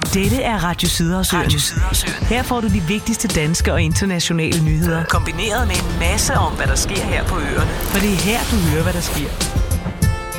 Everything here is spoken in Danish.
Dette er Radio Sydersøen. Her får du de vigtigste danske og internationale nyheder, kombineret med en masse om, hvad der sker her på øerne. For det er her, du hører, hvad der sker.